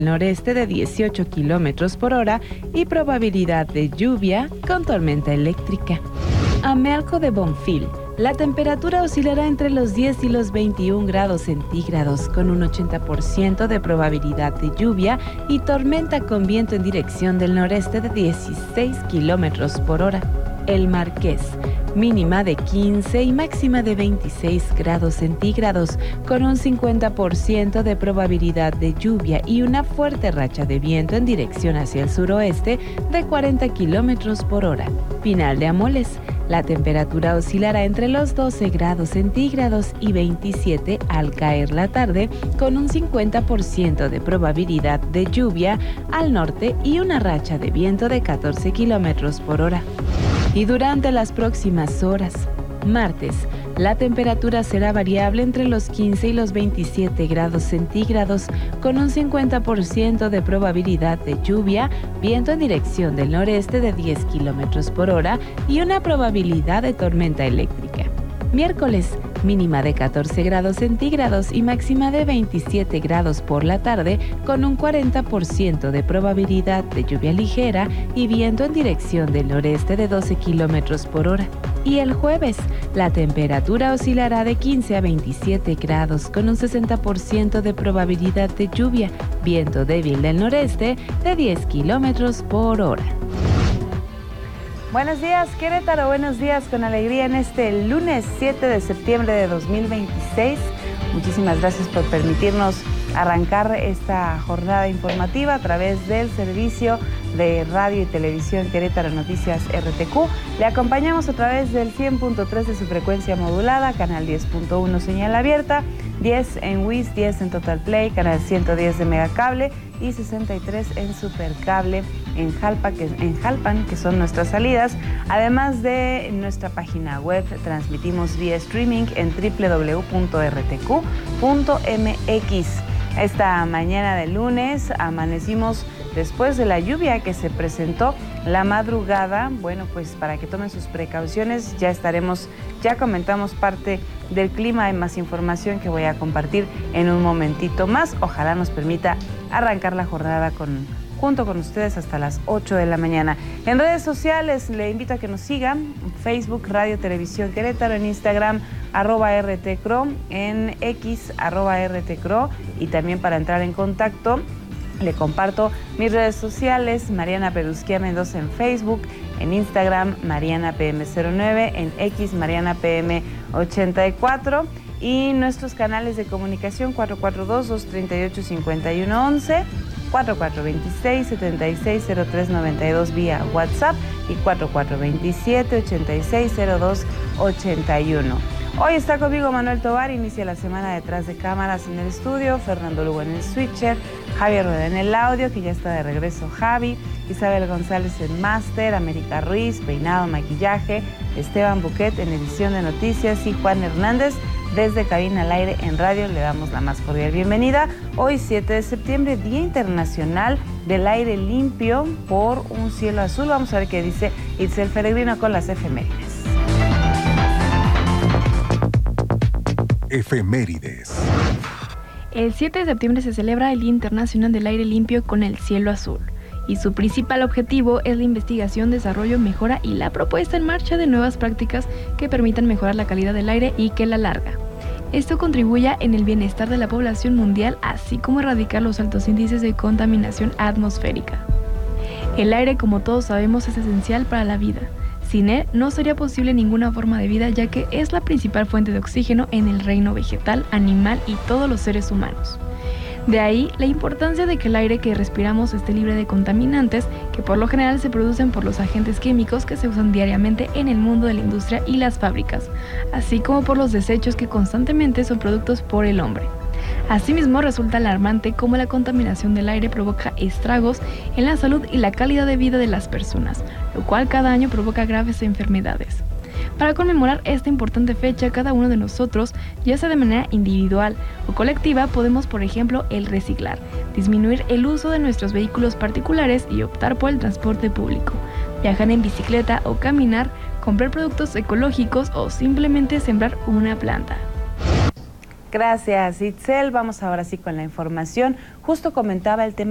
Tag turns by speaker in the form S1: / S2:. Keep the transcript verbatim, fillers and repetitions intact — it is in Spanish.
S1: noreste de dieciocho kilómetros por hora y probabilidad de lluvia con tormenta eléctrica. Amelco de Bonfil. La temperatura oscilará entre los diez y los veintiún grados centígrados, con un ochenta por ciento de probabilidad de lluvia y tormenta con viento en dirección del noreste de dieciséis kilómetros por hora. El Marqués. Mínima de quince y máxima de veintiséis grados centígrados, con un cincuenta por ciento de probabilidad de lluvia y una fuerte racha de viento en dirección hacia el suroeste de cuarenta kilómetros por hora. Pinal de Amoles. La temperatura oscilará entre los doce grados centígrados y veintisiete al caer la tarde, con un cincuenta por ciento de probabilidad de lluvia al norte y una racha de viento de catorce kilómetros por hora. Y durante las próximas horas, martes, la temperatura será variable entre los quince y los veintisiete grados centígrados, con un cincuenta por ciento de probabilidad de lluvia, viento en dirección del noreste de diez kilómetros por hora y una probabilidad de tormenta eléctrica. Miércoles, mínima de catorce grados centígrados y máxima de veintisiete grados por la tarde, con un cuarenta por ciento de probabilidad de lluvia ligera y viento en dirección del noreste de doce kilómetros por hora. Y el jueves, la temperatura oscilará de quince a veintisiete grados, con un sesenta por ciento de probabilidad de lluvia, viento débil del noreste de diez kilómetros por hora. Buenos días, Querétaro, buenos días con alegría en este lunes siete de septiembre de dos mil veintiséis. Muchísimas gracias por permitirnos arrancar esta jornada informativa a través del servicio de radio y televisión Querétaro Noticias R T Q. Le acompañamos a través del cien punto tres de su frecuencia modulada, canal diez punto uno señal abierta, diez en W I S, diez en Total Play, canal ciento diez de Megacable y sesenta y tres en Supercable en Jalpa, que, en Jalpan, que son nuestras salidas. Además de nuestra página web, transmitimos vía streaming en doble u doble u doble u punto r t q punto m x. Esta mañana de lunes amanecimos después de la lluvia que se presentó la madrugada. Bueno, pues para que tomen sus precauciones, ya estaremos, ya comentamos parte del clima. Hay más información que voy a compartir en un momentito más. Ojalá nos permita arrancar la jornada con, junto con ustedes hasta las ocho de la mañana. En redes sociales le invito a que nos sigan: Facebook, Radio Televisión Querétaro, en Instagram, arroba R T C R O, en X, arroba R T C R O, y también para entrar en contacto le comparto mis redes sociales: Mariana Pedusquía Mendoza en Facebook, en Instagram Mariana P M cero nueve, en X Mariana P M ochenta y cuatro, y nuestros canales de comunicación cuatro cuatro dos, dos tres ocho, cinco uno once, cuatro cuatro dos seis, siete seis cero tres nueve dos vía WhatsApp y cuatro cuatro dos siete, ocho seis cero dos ocho uno. Hoy está conmigo Manuel Tovar, inicia la semana detrás de cámaras en el estudio, Fernando Lugo en el switcher, Javier Rueda en el audio, que ya está de regreso Javi, Isabel González en máster, América Ruiz, peinado, maquillaje, Esteban Buquet en edición de noticias y Juan Hernández desde Cabina al Aire en radio. Le damos la más cordial bienvenida. Hoy siete de septiembre, Día Internacional del Aire Limpio por un cielo azul. Vamos a ver qué dice Itzel Peregrino con las efemérides.
S2: Efemérides.
S3: El siete de septiembre se celebra el Día Internacional del Aire Limpio con el cielo azul, y su principal objetivo es la investigación, desarrollo, mejora y la propuesta en marcha de nuevas prácticas que permitan mejorar la calidad del aire y que la larga. Esto contribuya en el bienestar de la población mundial, así como erradicar los altos índices de contaminación atmosférica. El aire, como todos sabemos, es esencial para la vida. Sin él no sería posible ninguna forma de vida, ya que es la principal fuente de oxígeno en el reino vegetal, animal y todos los seres humanos. De ahí la importancia de que el aire que respiramos esté libre de contaminantes, que por lo general se producen por los agentes químicos que se usan diariamente en el mundo de la industria y las fábricas, así como por los desechos que constantemente son productos por el hombre. Asimismo, resulta alarmante cómo la contaminación del aire provoca estragos en la salud y la calidad de vida de las personas, lo cual cada año provoca graves enfermedades. Para conmemorar esta importante fecha, cada uno de nosotros, ya sea de manera individual o colectiva, podemos, por ejemplo, el reciclar, disminuir el uso de nuestros vehículos particulares y optar por el transporte público, viajar en bicicleta o caminar, comprar productos ecológicos o simplemente sembrar una planta.
S1: Gracias, Itzel. Vamos ahora sí con la información. Justo comentaba el tema